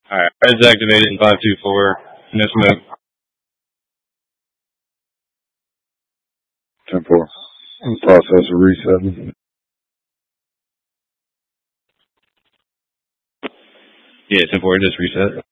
Alright, red's activated in 524. No smoke. 10-4. In the process of resetting. Yeah, 10-4, just reset.